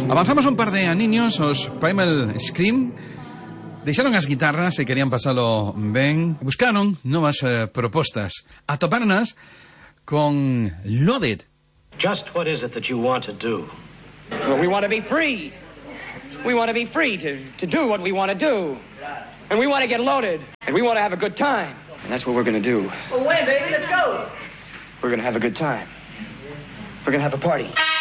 Avanzamos un par de aniños, os Primal Scream deixaron as guitarras e querían pasalo ben. Buscaron novas propostas. Atopáronas con Loaded. Just what is it that you want to do? Well, we want to be free. We want to be free to do what we want to do. And we want to get loaded. And we want to have a good time. And that's what we're going to do. Well, when, baby? Let's go. We're going to have a good time. We're going to have a party.